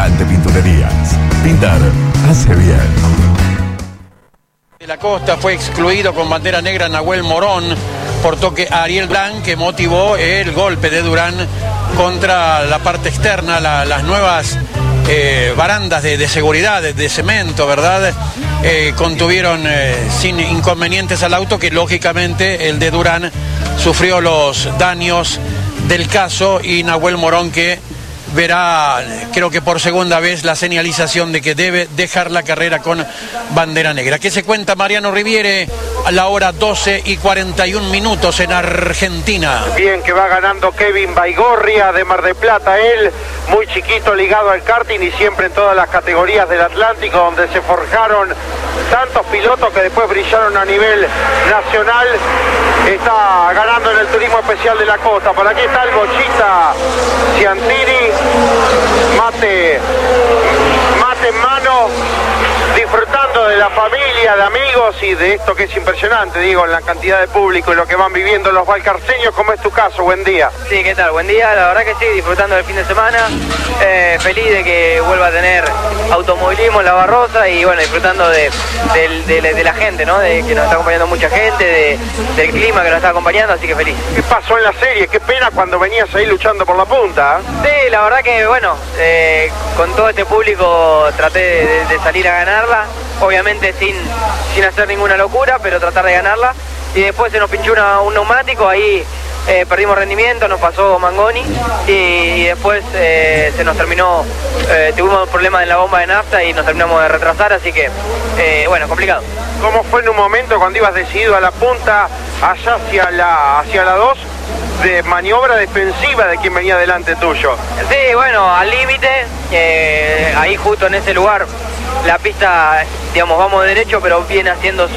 Elegante Pinturerías. Pintar hace bien. De la Costa fue excluido con bandera negra Nahuel Morón por toque a Ariel Durán, que motivó el golpe de Durán contra la parte externa, las nuevas barandas de seguridad, de cemento, ¿verdad? Contuvieron sin inconvenientes al auto, que lógicamente el de Durán sufrió los daños del caso, y Nahuel Morón, que verá, creo que por segunda vez, la señalización de que debe dejar la carrera con bandera negra. ¿Qué se cuenta Mariano Riviere a la hora 12:41 en Argentina? Bien, que va ganando Kevin Baigorria de Mar del Plata, él muy chiquito, ligado al karting y siempre en todas las categorías del Atlántico, donde se forjaron tantos pilotos que después brillaron a nivel nacional. Está ganando en el turismo especial de la Costa. Por aquí está el Bochita Ciantini, mate en mano, disfrutando de la familia, de amigos y de esto que es impresionante, digo, en la cantidad de público y lo que van viviendo los valcarceños, como es tu caso. Buen día. Sí, ¿qué tal? Buen día, la verdad que sí, disfrutando del fin de semana, feliz de que vuelva a tener automovilismo en La Barrosa y bueno, disfrutando de la gente, ¿no? De que nos está acompañando mucha gente, del clima que nos está acompañando, así que feliz. ¿Qué pasó en la serie? Qué pena cuando venías ahí luchando por la punta. Sí, la verdad que bueno, con todo este público traté de salir a ganarla, obviamente sin hacer ninguna locura, pero tratar de ganarla, y después se nos pinchó un neumático, ahí perdimos rendimiento, nos pasó Mangoni, y después se nos terminó, tuvimos problemas en la bomba de nafta y nos terminamos de retrasar, así que bueno, complicado. ¿Cómo fue en un momento cuando ibas decidido a la punta, allá hacia la 2, de maniobra defensiva de quien venía delante tuyo? Sí, bueno, al límite, ahí justo en ese lugar, la pista, digamos, vamos derecho, pero viene haciendo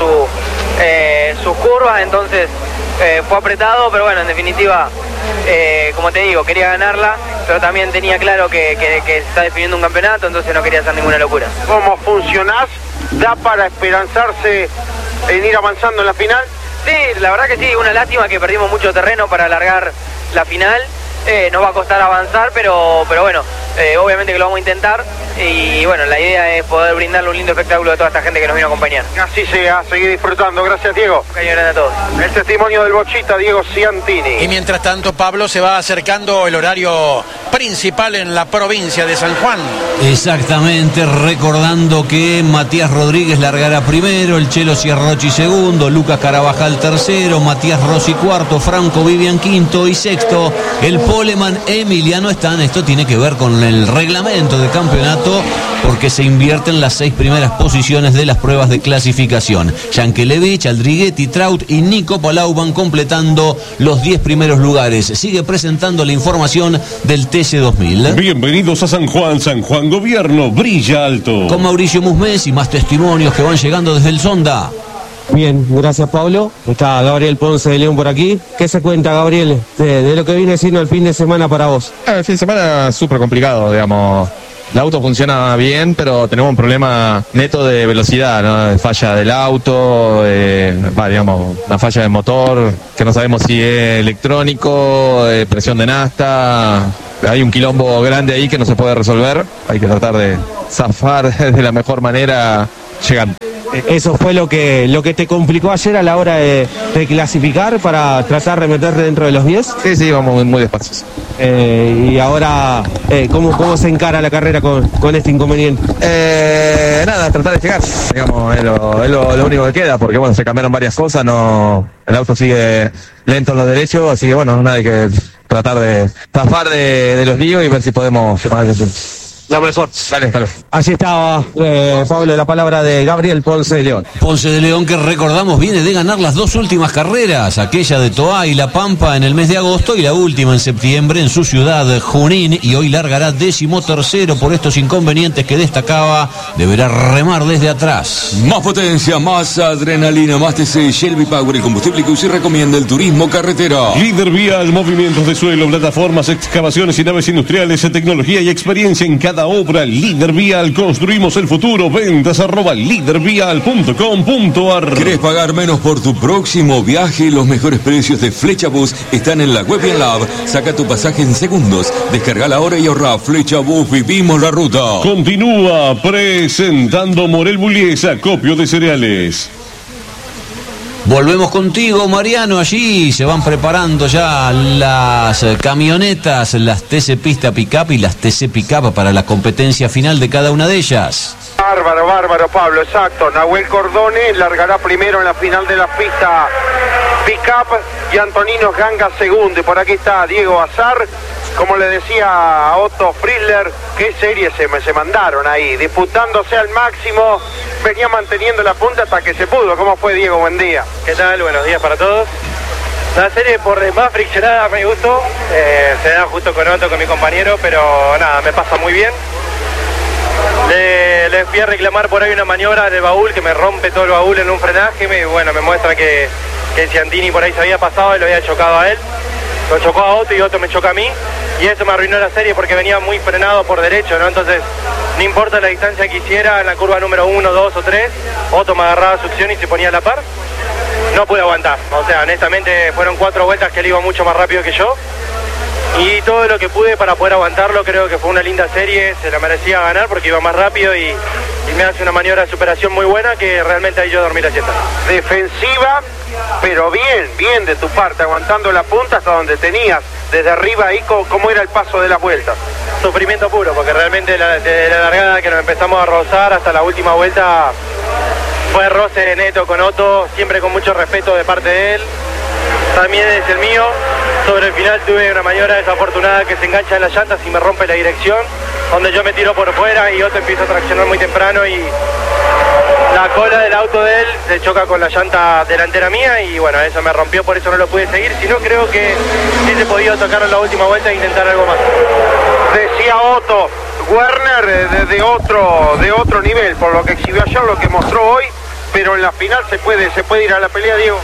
sus curvas, entonces fue apretado, pero bueno, en definitiva, como te digo, quería ganarla, pero también tenía claro que se está definiendo un campeonato, entonces no quería hacer ninguna locura. ¿Cómo funcionás? ¿Da para esperanzarse en ir avanzando en la final? Sí, la verdad que sí, una lástima que perdimos mucho terreno para alargar la final. Nos va a costar avanzar, pero bueno, obviamente que lo vamos a intentar, y bueno, la idea es poder brindarle un lindo espectáculo a toda esta gente que nos vino a acompañar. Así sea, seguir disfrutando. Gracias, Diego. Un cariño grande a todos. El testimonio del Bochita, Diego Ciantini. Y mientras tanto, Pablo, se va acercando el horario principal en la provincia de San Juan. Exactamente, recordando que Matías Rodríguez largará primero, el Chelo Ciarrochi segundo, Lucas Carabajal tercero, Matías Rossi cuarto, Franco Vivian quinto y sexto el Poleman Emiliano Están. Esto tiene que ver con el reglamento de campeonato, porque se invierten las 6 primeras posiciones de las pruebas de clasificación. Yankelevich, Aldriguetti, Traut y Nico Palau van completando los 10 primeros lugares. Sigue presentando la información del TC2000. Bienvenidos a San Juan. San Juan Gobierno brilla alto. Con Mauricio Musmes y más testimonios que van llegando desde el Sonda. Bien, gracias Pablo. Está Gabriel Ponce de León por aquí. ¿Qué se cuenta, Gabriel, de lo que viene siendo el fin de semana para vos? El fin de semana súper complicado, digamos. El auto funciona bien, pero tenemos un problema neto de velocidad, ¿no? De falla del auto, digamos, una falla del motor, que no sabemos si es electrónico, presión de nafta. Hay un quilombo grande ahí que no se puede resolver. Hay que tratar de zafar de la mejor manera llegando. ¿Eso fue lo que te complicó ayer a la hora de clasificar para tratar de meterte dentro de los 10? Sí, vamos muy despacio. Y ahora, ¿cómo se encara la carrera con este inconveniente? Nada, tratar de llegar, digamos, es lo único que queda, porque bueno, se cambiaron varias cosas, el auto sigue lento en los derechos, así que bueno, nada, hay que tratar de zafar de los líos y ver si podemos llevar el tiempo. La mejor. Dale. Así estaba, Pablo, la palabra de Gabriel Ponce de León. Ponce de León, que recordamos viene de ganar las 2 últimas carreras, aquella de Toá y La Pampa en el mes de agosto y la última en septiembre en su ciudad Junín, y hoy largará 13º por estos inconvenientes que destacaba. Deberá remar desde atrás. Más potencia, más adrenalina, más TC, Shelby Power, el combustible que usted recomienda el turismo carretera. Líder vial, movimientos de suelo, plataformas, excavaciones y naves industriales, tecnología y experiencia en cada obra. Líder vial. Vial, construimos el futuro. Ventas @lidervial.com.ar. ¿Querés pagar menos por tu próximo viaje? Los mejores precios de Flechabús están en la web y en la app. Saca tu pasaje en segundos. Descarga la hora y ahorra. Flechabús, vivimos la ruta. Continúa presentando Morel Bullies, acopio de cereales. Volvemos contigo, Mariano. Allí se van preparando ya las camionetas, las TC Pista Pickup y las TC Pickup para la competencia final de cada una de ellas. Bárbaro, Pablo, exacto. Nahuel Cordone largará primero en la final de la pista Pickup y Antonino Ganga segundo. Y por aquí está Diego Azar. Como le decía a Otto Friedler, qué serie se mandaron ahí, disputándose al máximo, venía manteniendo la punta hasta que se pudo. ¿Cómo fue, Diego? Buen día. ¿Qué tal? Buenos días para todos. La serie por demás friccionada a mi gusto, se da justo con Otto, con mi compañero, pero nada, me pasa muy bien. Le fui a reclamar por ahí una maniobra de baúl que me rompe todo el baúl en un frenaje, me muestra que Ciantini por ahí se había pasado y lo había chocado a él. Lo chocó a Otto y Otto me choca a mí, y eso me arruinó la serie porque venía muy frenado por derecho, ¿no? Entonces, no importa la distancia que hiciera en la curva número 1, 2 o 3, Otto me agarraba succión y se ponía a la par. No pude aguantar, o sea, honestamente fueron 4 vueltas que él iba mucho más rápido que yo, y todo lo que pude para poder aguantarlo. Creo que fue una linda serie, se la merecía ganar porque iba más rápido y me hace una maniobra de superación muy buena que realmente ahí yo dormí la siesta. Defensiva, pero bien de tu parte, aguantando la punta hasta donde tenías, desde arriba ahí, ¿cómo era el paso de las vueltas? Sufrimiento puro, porque realmente de la largada que nos empezamos a rozar hasta la última vuelta fue roce neto con Otto, siempre con mucho respeto de parte de él, también es el mío. Sobre el final tuve una maniobra desafortunada que se engancha en las llantas y me rompe la dirección, donde yo me tiro por fuera y Otto empieza a traccionar muy temprano y la cola del auto de él se choca con la llanta delantera mía y bueno, eso me rompió, por eso no lo pude seguir. Si no, creo que sí se podía tocar en la última vuelta e intentar algo más. Decía Otto, Werner de otro nivel, por lo que exhibió ayer, lo que mostró hoy, pero en la final se puede ir a la pelea, Diego.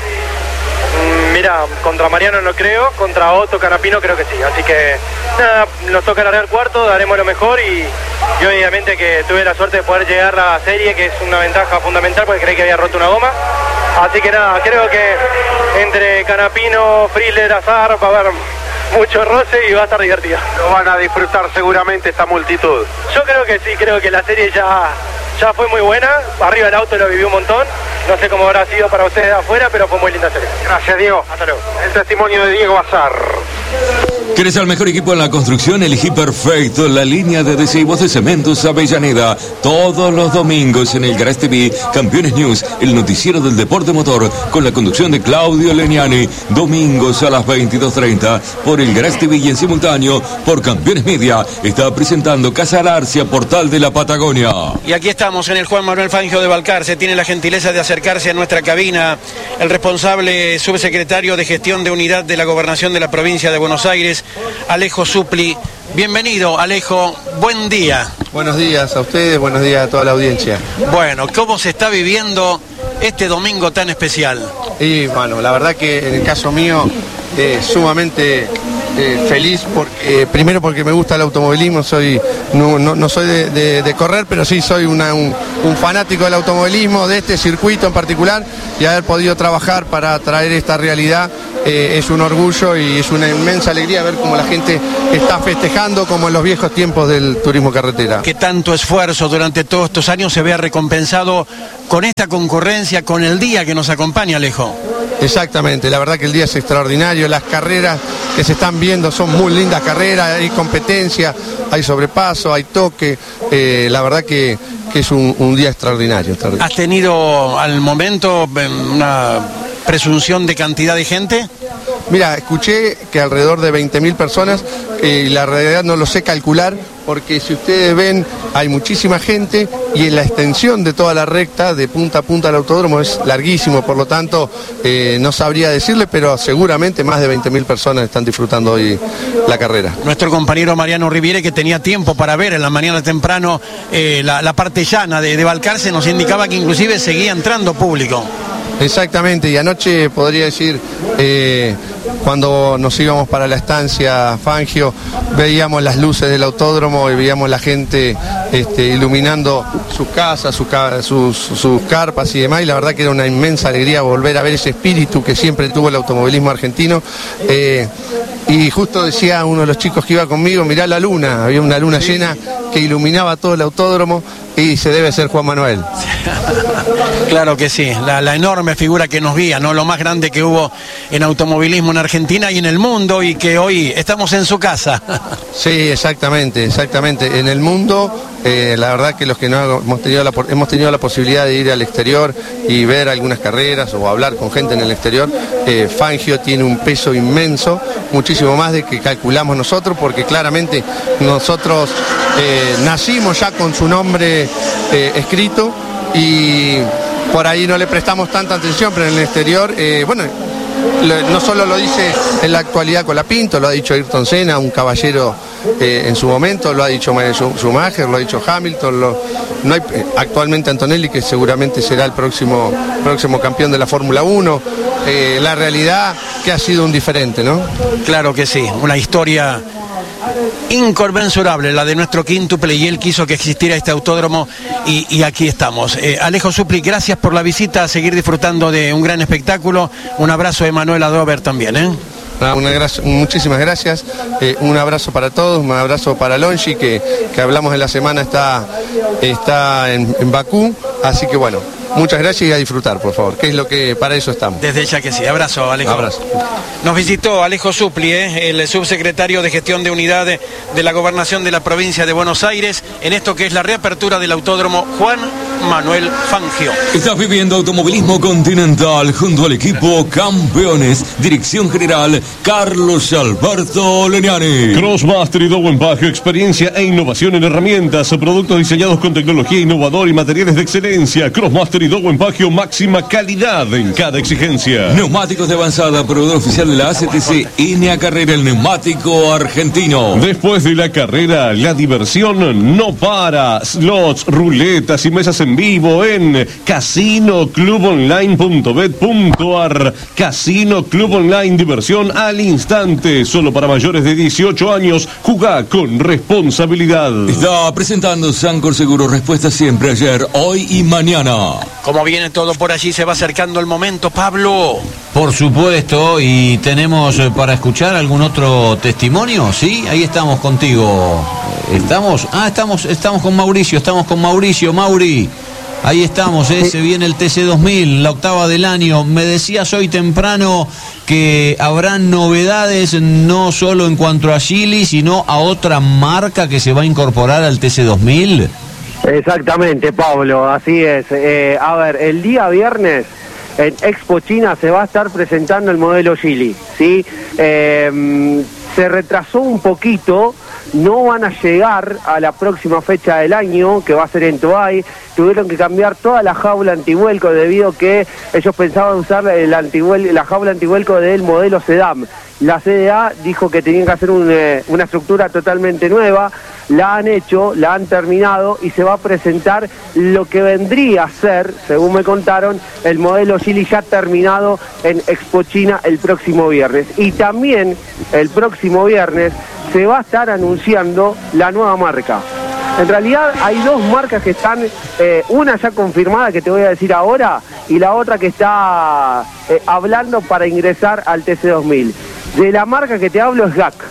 Mira, contra Mariano no creo, contra Otto Canapino creo que sí, así que nada, nos toca largar cuarto, daremos lo mejor y obviamente que tuve la suerte de poder llegar a la serie, que es una ventaja fundamental porque creí que había roto una goma, así que nada, creo que entre Canapino, Friedler, Azar va a haber mucho roce y va a estar divertido. Lo van a disfrutar seguramente esta multitud. Yo creo que sí, creo que la serie ya fue muy buena, arriba del auto lo viví un montón, no sé cómo habrá sido para ustedes afuera, pero fue muy linda serie. Gracias, Diego. Hasta luego. El testimonio de Diego Azar. ¿Querés al mejor equipo en la construcción? Elegí perfecto la línea de adhesivos de Cementos Avellaneda. Todos los domingos en el Garage TV, Campeones News, el noticiero del deporte motor, con la conducción de Claudio Leniani. Domingos a las 22:30 por el Garage TV y en simultáneo por Campeones Media. Está presentando Casa Larcia, Portal de la Patagonia. Y aquí estamos en el Juan Manuel Fangio de Balcarce. Tiene la gentileza de acercarse a nuestra cabina el responsable subsecretario de Gestión de Unidad de la Gobernación de la Provincia de Buenos Aires, Alejo Suppli. Bienvenido, Alejo. Buen día. Buenos días a ustedes, buenos días a toda la audiencia. Bueno, ¿cómo se está viviendo este domingo tan especial? Y bueno, la verdad que en el caso mío, sumamente feliz, porque, primero porque me gusta el automovilismo, no soy de correr, pero sí soy un fanático del automovilismo, de este circuito en particular, y haber podido trabajar para traer esta realidad es un orgullo y es una inmensa alegría ver cómo la gente está festejando como en los viejos tiempos del turismo carretera. Que tanto esfuerzo durante todos estos años se vea recompensado con esta concurrencia, con el día que nos acompaña, Alejo. Exactamente, la verdad que el día es extraordinario, las carreras que se están viendo son muy lindas carreras, hay competencia, hay sobrepaso, hay toque, la verdad que es un día extraordinario. ¿Has tenido al momento una presunción de cantidad de gente? Mira, escuché que alrededor de 20.000 personas, la realidad no lo sé calcular, porque si ustedes ven, hay muchísima gente y en la extensión de toda la recta, de punta a punta del autódromo, es larguísimo, por lo tanto, no sabría decirle, pero seguramente más de 20.000 personas están disfrutando hoy la carrera. Nuestro compañero Mariano Riviere, que tenía tiempo para ver en la mañana temprano la parte llana de Balcarce, nos indicaba que inclusive seguía entrando público. Exactamente, y anoche podría decir cuando nos íbamos para la estancia Fangio, veíamos las luces del autódromo y veíamos la gente iluminando sus casas, sus carpas y demás, y la verdad que era una inmensa alegría volver a ver ese espíritu que siempre tuvo el automovilismo argentino. Y justo decía uno de los chicos que iba conmigo, mirá la luna, había una luna llena que iluminaba todo el autódromo, y se debe ser Juan Manuel. Claro que sí, la enorme figura que nos guía, ¿no? Lo más grande que hubo en automovilismo en Argentina y en el mundo, y que hoy estamos en su casa. Sí, exactamente, en el mundo. La verdad que los que no hemos tenido la posibilidad de ir al exterior y ver algunas carreras o hablar con gente en el exterior, Fangio tiene un peso inmenso, muchísimo más de que calculamos nosotros, porque claramente nosotros nacimos ya con su nombre escrito y por ahí no le prestamos tanta atención, pero en el exterior, no solo lo dice en la actualidad Colapinto, lo ha dicho Ayrton Senna, un caballero en su momento, lo ha dicho Schumacher, lo ha dicho Hamilton, no hay, actualmente Antonelli, que seguramente será el próximo campeón de la Fórmula 1. La realidad que ha sido un diferente, ¿no? Claro que sí, una historia inconmensurable, la de nuestro quíntuple, y él quiso que existiera este autódromo y aquí estamos. Alejo Supli, gracias por la visita, a seguir disfrutando de un gran espectáculo. Un abrazo de Manuel Adrover también, ¿eh? Muchísimas gracias, un abrazo para todos, un abrazo para Longi, que hablamos en la semana, está en Bakú, así que bueno, muchas gracias y a disfrutar, por favor, que es lo que para eso estamos. Desde ya que sí. Abrazo, Alejo. Abrazo. Nos visitó Alejo Supli, el subsecretario de Gestión de Unidad de la Gobernación de la Provincia de Buenos Aires, en esto que es la reapertura del autódromo Juan Manuel Fangio. Estás viviendo automovilismo continental junto al equipo Campeones. Dirección General Carlos Alberto Leniani. Crossmaster y Dowen Baggio, experiencia e innovación en herramientas, productos diseñados con tecnología innovadora y materiales de excelencia. Crossmaster y Dowen Baggio, máxima calidad en cada exigencia. Neumáticos de avanzada, proveedor oficial de la ACTC, INEA Carrera, el neumático argentino. Después de la carrera, la diversión no para. Slots, ruletas y mesas en vivo en casinoclubonline.bet.ar. Casino Club Online, diversión al instante, solo para mayores de 18 años. Jugá con responsabilidad. Está presentando Sancor Seguro, respuesta siempre, ayer, hoy y mañana. Como viene todo por allí, se va acercando el momento, Pablo. Por supuesto, y tenemos para escuchar algún otro testimonio, ¿sí? Ahí estamos contigo. ¿Estamos? Estamos con Mauricio, Mauri. Ahí estamos, se viene el TC2000, la octava del año. Me decías hoy temprano que habrán novedades no solo en cuanto a Gili, sino a otra marca que se va a incorporar al TC2000. Exactamente, Pablo, así es. A ver, el día viernes en Expo China se va a estar presentando el modelo Gili, ¿sí? Se retrasó un poquito, no van a llegar a la próxima fecha del año, que va a ser en Toay. Tuvieron que cambiar toda la jaula antivuelco debido a que ellos pensaban usar la jaula antivuelco del modelo Sedam. La CDA dijo que tenían que hacer una estructura totalmente nueva, la han hecho, la han terminado y se va a presentar lo que vendría a ser, según me contaron, el modelo Gili ya terminado en Expo China el próximo viernes. Y también el próximo viernes se va a estar anunciando la nueva marca. En realidad hay dos marcas que están, una ya confirmada que te voy a decir ahora y la otra que está hablando para ingresar al TC2000. De la marca que te hablo es GAC.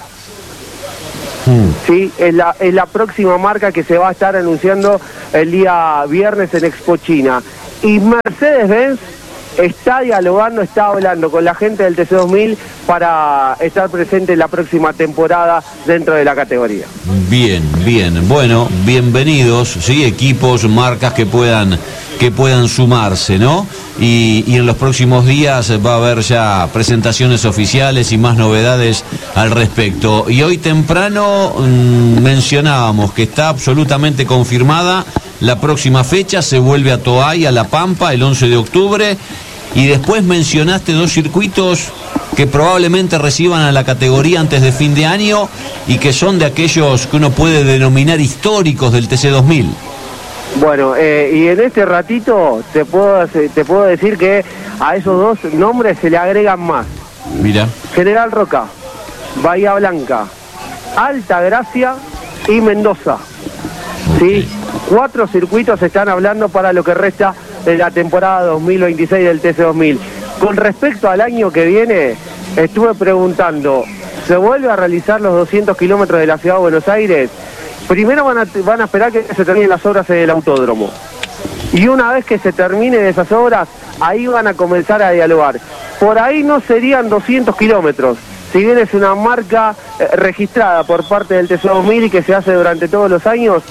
Sí, es la próxima marca que se va a estar anunciando el día viernes en Expo China. Y Mercedes-Benz está dialogando, está hablando con la gente del TC2000 para estar presente en la próxima temporada dentro de la categoría. Bien. Bueno, bienvenidos, ¿sí? Equipos, marcas que puedan sumarse, ¿no? Y en los próximos días va a haber ya presentaciones oficiales y más novedades al respecto. Y hoy temprano mencionábamos que está absolutamente confirmada la próxima fecha, se vuelve a Toay, a La Pampa, el 11 de octubre, y después mencionaste dos circuitos que probablemente reciban a la categoría antes de fin de año y que son de aquellos que uno puede denominar históricos del TC2000. Bueno, y en este ratito te puedo decir que a esos dos nombres se le agregan más. Mira. General Roca, Bahía Blanca, Altagracia y Mendoza. ¿Sí? 4 circuitos se están hablando para lo que resta de la temporada 2026 del TC2000. Con respecto al año que viene, estuve preguntando, ¿se vuelve a realizar los 200 kilómetros de la ciudad de Buenos Aires? Primero van a esperar que se terminen las obras en el autódromo. Y una vez que se terminen esas obras, ahí van a comenzar a dialogar. Por ahí no serían 200 kilómetros, si bien es una marca registrada por parte del TC2000 y que se hace durante todos los años,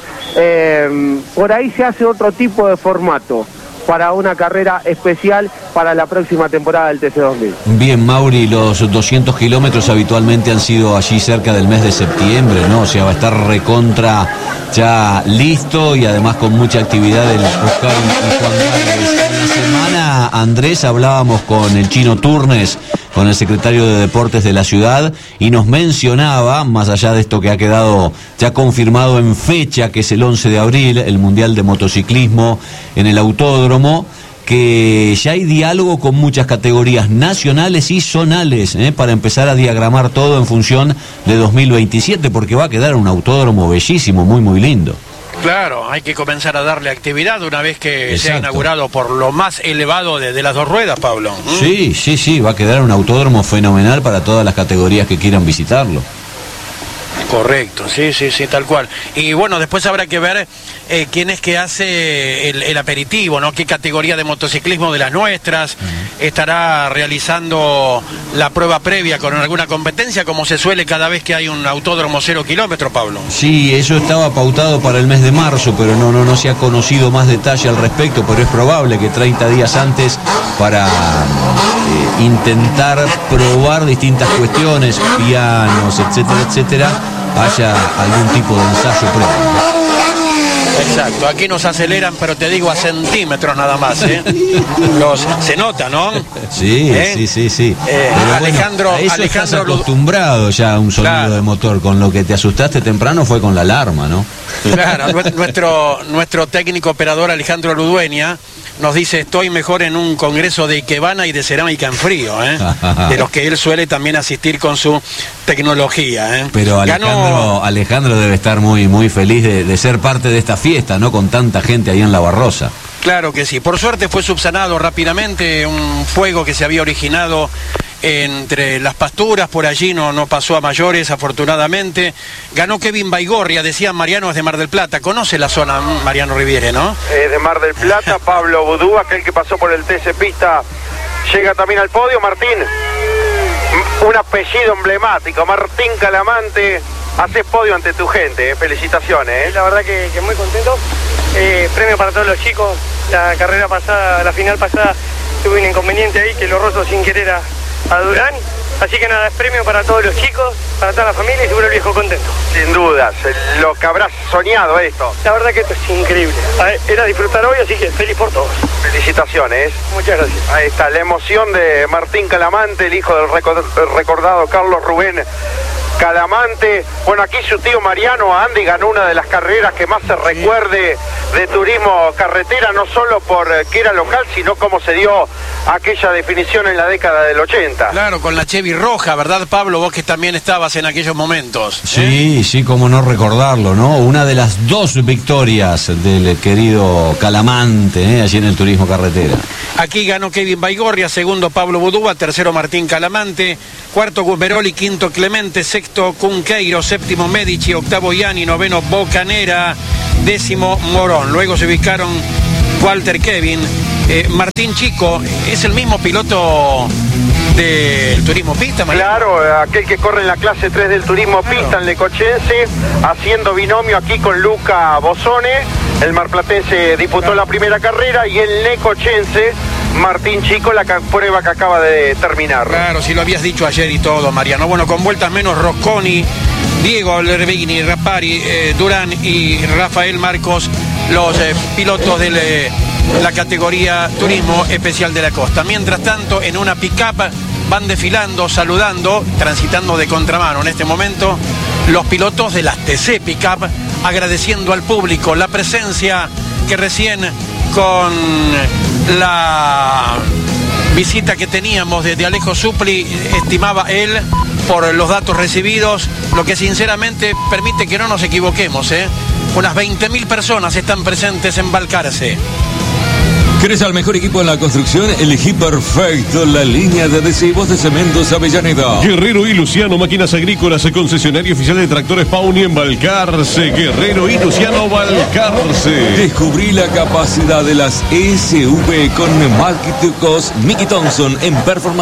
por ahí se hace otro tipo de formato para una carrera especial para la próxima temporada del TC2000. Bien, Mauri, los 200 kilómetros habitualmente han sido allí cerca del mes de septiembre, ¿no? O sea, va a estar recontra ya listo y además con mucha actividad del Oscar y Juan Gálvez. En la semana, Andrés, hablábamos con el Chino Turnes, con el secretario de Deportes de la ciudad, y nos mencionaba, más allá de esto que ha quedado ya confirmado en fecha, que es el 11 de abril, el Mundial de Motociclismo en el Autódromo, que ya hay diálogo con muchas categorías nacionales y zonales, para empezar a diagramar todo en función de 2027, porque va a quedar un autódromo bellísimo, muy muy lindo. Claro, hay que comenzar a darle actividad una vez que sea inaugurado por lo más elevado de las dos ruedas, Pablo. Sí, va a quedar un autódromo fenomenal para todas las categorías que quieran visitarlo. Correcto, sí, tal cual. Y bueno, después habrá que ver quién es que hace el aperitivo, ¿no? Qué categoría de motociclismo de las nuestras estará realizando la prueba previa con alguna competencia, como se suele cada vez que hay un autódromo 0 kilómetros, Pablo. Sí, eso estaba pautado para el mes de marzo, pero no se ha conocido más detalle al respecto, pero es probable que 30 días antes, para intentar probar distintas cuestiones, pianos, etcétera, haya algún tipo de ensayo previo. Exacto, aquí nos aceleran, pero te digo a centímetros nada más, se nota, ¿no? Sí. Pero Alejandro, bueno, a eso estás acostumbrado ya a un sonido de motor. Con lo que te asustaste temprano fue con la alarma, ¿no? Claro, nuestro técnico operador Alejandro Ludueña nos dice: estoy mejor en un congreso de ikebana y de cerámica en frío, de los que él suele también asistir con su tecnología. Pero Alejandro debe estar muy, muy feliz de ser parte de esta fiesta, ¿no? Con tanta gente ahí en La Barrosa. Claro que sí. Por suerte fue subsanado rápidamente un fuego que se había originado entre las pasturas, por allí no pasó a mayores, afortunadamente. Ganó Kevin Baigorria, decía Mariano, es de Mar del Plata. Conoce la zona, Mariano Riviere, ¿no? De Mar del Plata, Pablo Budú, aquel que pasó por el TC Pista, llega también al podio. Martín, un apellido emblemático, Martín Calamante, haces podio ante tu gente, felicitaciones. La verdad que muy contento. Premio para todos los chicos. La carrera pasada, la final pasada, tuve un inconveniente ahí que lo rozo sin querer a Durán. Así que nada, es premio para todos los chicos, para toda la familia y seguro el viejo contento. Sin dudas, lo que habrás soñado esto. La verdad que esto es increíble. Era disfrutar hoy, así que feliz por todos. Felicitaciones. Muchas gracias. Ahí está la emoción de Martín Calamante, el hijo del recordado Carlos Rubén Calamante. Bueno, aquí su tío Mariano Andy ganó una de las carreras que más se recuerde de turismo carretera, no solo por que era local, sino cómo se dio aquella definición en la década del 80. Claro, con la Chevy roja, ¿verdad, Pablo? Vos que también estabas en aquellos momentos. Sí, cómo no recordarlo, ¿no? Una de las 2 victorias del querido Calamante, allí en el turismo carretera. Aquí ganó Kevin Baigorria, segundo Pablo Budúa, tercero Martín Calamante, cuarto Gumberoli, quinto Clemente, sexto Cunqueiro, séptimo Medici, octavo Iani, noveno Bocanera, décimo Morón. Luego se ubicaron Walter Kevin, Martín Chico, es el mismo piloto del turismo pista, Mariano. Claro, aquel que corre en la clase 3 del turismo pista en Necochense, haciendo binomio aquí con Luca Bosone. El marplatense disputó la primera carrera y el necochense Martín Chico la prueba que acaba de terminar. Claro, si lo habías dicho ayer y todo, Mariano. Bueno, con vueltas menos, Rosconi, Diego Lervini, Rapari, Durán y Rafael Marcos, los pilotos de la categoría Turismo Especial de la Costa. Mientras tanto, en una pick-up van desfilando, saludando, transitando de contramano en este momento los pilotos de las TC Pick-up, agradeciendo al público la presencia que recién con la visita que teníamos desde Alejo Supli, estimaba él, por los datos recibidos, lo que sinceramente permite que no nos equivoquemos, Unas 20.000 personas están presentes en Balcarce. ¿Querés al mejor equipo en la construcción? Elegí perfecto la línea de adhesivos de Cementos Avellaneda. Guerrero y Luciano, máquinas agrícolas, concesionario oficial de tractores Pauni en Balcarce. Guerrero y Luciano, Balcarce. Descubrí la capacidad de las SUV con neumáticos Mickey Thompson en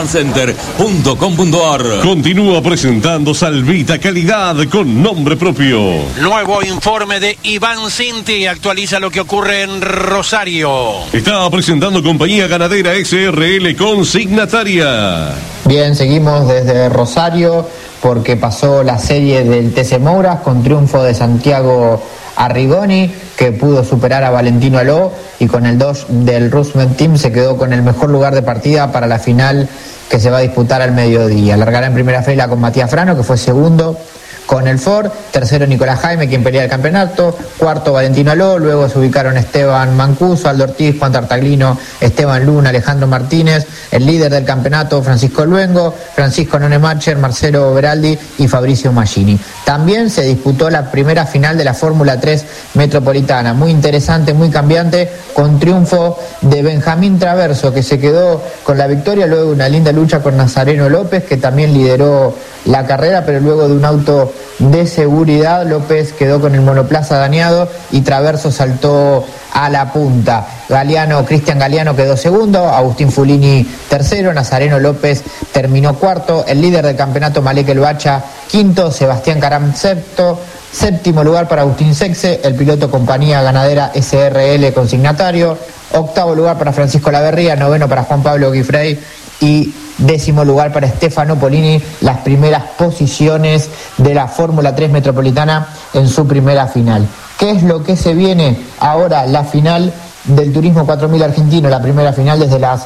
performancecenter.com.ar. Continúa presentando Salvita, calidad con nombre propio. Nuevo informe de Iván Cinti actualiza lo que ocurre en Rosario. Está presentando Compañía Ganadera SRL Consignataria. Bien, seguimos desde Rosario porque pasó la serie del TC Mouras con triunfo de Santiago Arrigoni, que pudo superar a Valentino Aló, y con el 2 del Roosevelt Team se quedó con el mejor lugar de partida para la final que se va a disputar al mediodía. Largará en primera fila con Matías Frano, que fue segundo con el Ford, tercero Nicolás Jaime, quien pelea el campeonato, cuarto Valentino Aló, luego se ubicaron Esteban Mancuso, Aldo Ortiz, Juan Tartaglino, Esteban Luna, Alejandro Martínez, el líder del campeonato Francisco Luengo, Francisco Nonemacher, Marcelo Beraldi y Fabricio Maggini. También se disputó la primera final de la Fórmula 3 Metropolitana, muy interesante, muy cambiante, con triunfo de Benjamín Traverso, que se quedó con la victoria luego de una linda lucha con Nazareno López, que también lideró la carrera, pero luego de un auto de seguridad, López quedó con el monoplaza dañado y Traverso saltó a la punta. Cristian Galeano quedó segundo, Agustín Fulini tercero, Nazareno López terminó cuarto, el líder del campeonato Malek El Bacha quinto, Sebastián Caram sexto, séptimo lugar para Agustín Sexe, el piloto Compañía Ganadera SRL Consignatario, octavo lugar para Francisco Laverría, noveno para Juan Pablo Guifrey y décimo lugar para Stefano Polini, las primeras posiciones de la Fórmula 3 Metropolitana en su primera final. ¿Qué es lo que se viene ahora? La final del Turismo 4000 argentino, la primera final desde las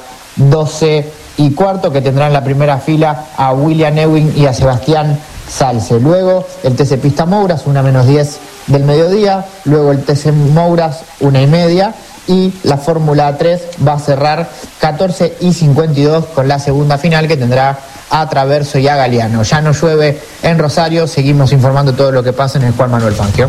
12:15, que tendrán en la primera fila a William Ewing y a Sebastián Salce. Luego el TC Pista Mouras, 1:10 del mediodía, luego el TC Mouras, 1:30, y la Fórmula 3 va a cerrar 14:52 con la segunda final, que tendrá a Traverso y a Galeano. Ya no llueve en Rosario, seguimos informando todo lo que pasa en el Juan Manuel Fangio.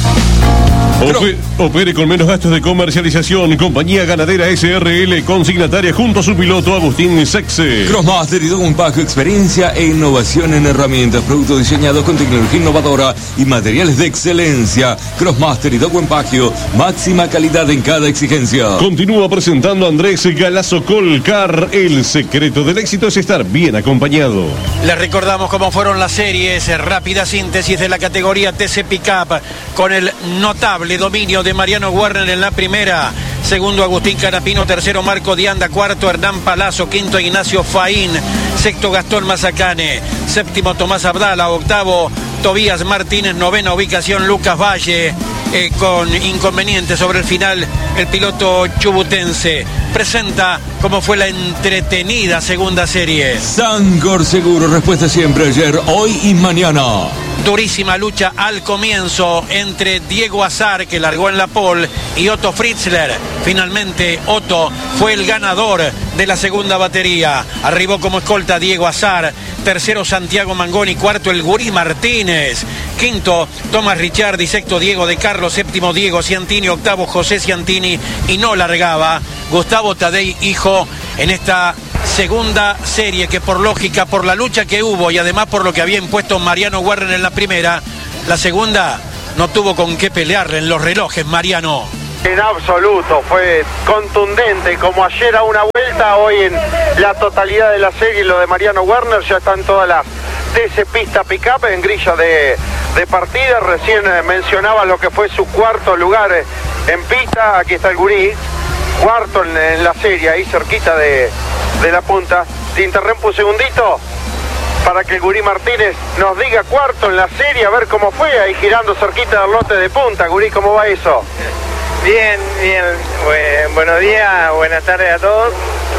Opere con menos gastos de comercialización. Compañía Ganadera SRL Consignataria junto a su piloto Agustín Sexe. Crossmaster y Dog Pack, experiencia e innovación en herramientas, productos diseñados con tecnología innovadora y materiales de excelencia. Crossmaster y Dog Pack, máxima calidad en cada exigencia. Continúa presentando Andrés Galazo Colcar. El secreto del éxito es estar bien acompañado. Les recordamos cómo fueron las series. Rápida síntesis de la categoría TC Pickup con el notable dominio de Mariano Werner en la primera, segundo Agustín Canapino, tercero Marco Dianda, cuarto Hernán Palazzo, quinto Ignacio Faín, sexto Gastón Mazacane, séptimo Tomás Abdala, octavo Tobías Martínez, novena ubicación Lucas Valle, con inconvenientes sobre el final el piloto chubutense. Presenta cómo fue la entretenida segunda serie. Sancor Seguro, respuesta siempre ayer, hoy y mañana. Durísima lucha al comienzo entre Diego Azar, que largó en la pole, y Otto Fritzler. Finalmente Otto fue el ganador de la segunda batería. Arribó como escolta Diego Azar, tercero Santiago Mangoni, cuarto el Gurí Martínez, quinto Tomás Ricciardi, sexto Diego De Carlos, séptimo Diego Ciantini, octavo José Ciantini, y no largaba Gustavo Tadei Hijo en esta segunda serie, que por lógica, por la lucha que hubo y además por lo que había impuesto Mariano Werner en la primera, la segunda no tuvo con qué pelearle en los relojes, Mariano. En absoluto, fue contundente, como ayer a una vuelta, hoy en la totalidad de la serie. Lo de Mariano Werner, ya están todas las TC Pista Pickup en grilla de partida. Recién mencionaba lo que fue su cuarto lugar en pista. Aquí está el Gurí, cuarto en la serie, ahí cerquita de la punta. Te interrumpo un segundito para que el Gurí Martínez nos diga cuarto en la serie, a ver cómo fue, ahí girando cerquita del lote de punta. Gurí, ¿cómo va eso? Bien, bien. Buenos días, buenas tardes a todos.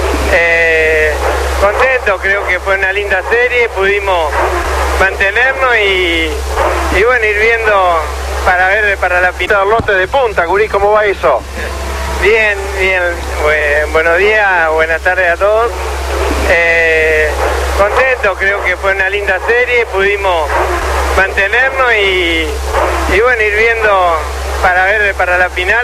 Contento, creo que fue una linda serie, pudimos mantenernos y bueno, ir viendo para ver para la pista del lote de punta. Gurí, ¿cómo va eso? Bien, bien. Buenos días, buenas tardes a todos. Contento, creo que fue una linda serie, pudimos mantenernos y bueno, ir viendo para la final.